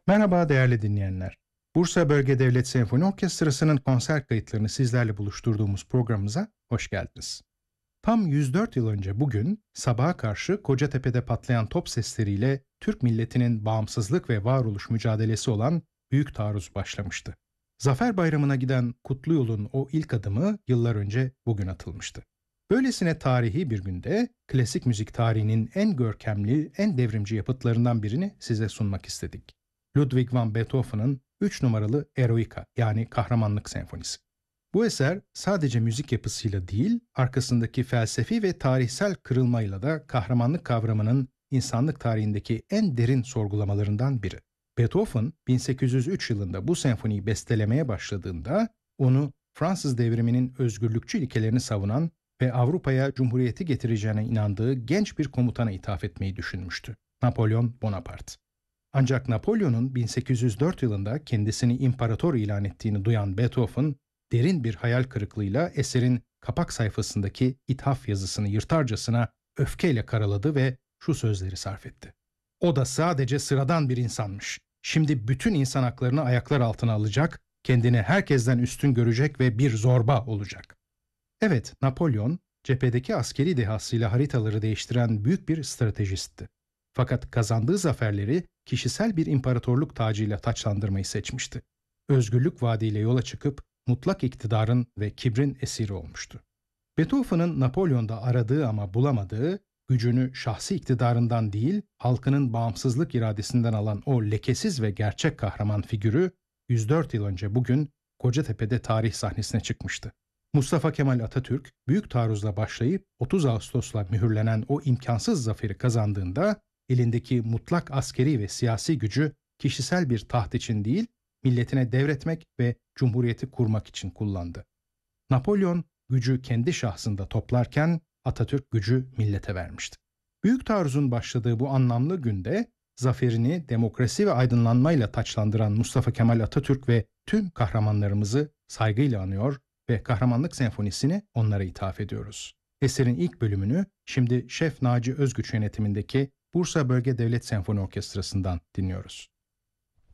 Merhaba değerli dinleyenler. Bursa Bölge Devlet Senfoni Orkestrası'nın konser kayıtlarını sizlerle buluşturduğumuz programımıza hoş geldiniz. Tam 104 yıl önce bugün sabaha karşı Kocatepe'de patlayan top sesleriyle Türk milletinin bağımsızlık ve varoluş mücadelesi olan Büyük Taarruz başlamıştı. Zafer Bayramı'na giden kutlu yolun o ilk adımı yıllar önce bugün atılmıştı. Böylesine tarihi bir günde klasik müzik tarihinin en görkemli, en devrimci yapıtlarından birini size sunmak istedik. Ludwig van Beethoven'ın 3 numaralı Eroica yani Kahramanlık Senfonisi. Bu eser sadece müzik yapısıyla değil, arkasındaki felsefi ve tarihsel kırılmayla da kahramanlık kavramının insanlık tarihindeki en derin sorgulamalarından biri. Beethoven 1803 yılında bu senfoniyi bestelemeye başladığında onu Fransız devriminin özgürlükçü ilkelerini savunan ve Avrupa'ya cumhuriyeti getireceğine inandığı genç bir komutana ithaf etmeyi düşünmüştü. Napolyon Bonaparte. Ancak Napolyon'un 1804 yılında kendisini imparator ilan ettiğini duyan Beethoven, derin bir hayal kırıklığıyla eserin kapak sayfasındaki ithaf yazısını yırtarcasına öfkeyle karaladı ve şu sözleri sarf etti. O da sadece sıradan bir insanmış. Şimdi bütün insan haklarını ayaklar altına alacak, kendini herkesten üstün görecek ve bir zorba olacak. Evet, Napolyon, cephedeki askeri dehasıyla haritaları değiştiren büyük bir stratejistti. Fakat kazandığı zaferleri kişisel bir imparatorluk tacıyla taçlandırmayı seçmişti. Özgürlük vaadiyle yola çıkıp mutlak iktidarın ve kibrin esiri olmuştu. Beethoven'ın Napolyon'da aradığı ama bulamadığı, gücünü şahsi iktidarından değil, halkının bağımsızlık iradesinden alan o lekesiz ve gerçek kahraman figürü 104 yıl önce bugün Kocatepe'de tarih sahnesine çıkmıştı. Mustafa Kemal Atatürk, büyük taarruzla başlayıp 30 Ağustos'la mühürlenen o imkansız zaferi kazandığında elindeki mutlak askeri ve siyasi gücü kişisel bir taht için değil, milletine devretmek ve cumhuriyeti kurmak için kullandı. Napolyon gücü kendi şahsında toplarken Atatürk gücü millete vermişti. Büyük taarruzun başladığı bu anlamlı günde zaferini demokrasi ve aydınlanmayla taçlandıran Mustafa Kemal Atatürk ve tüm kahramanlarımızı saygıyla anıyor ve Kahramanlık Senfonisi'ni onlara ithaf ediyoruz. Eserin ilk bölümünü şimdi Şef Naci Özgüç yönetimindeki Bursa Bölge Devlet Senfoni Orkestrası'ndan dinliyoruz.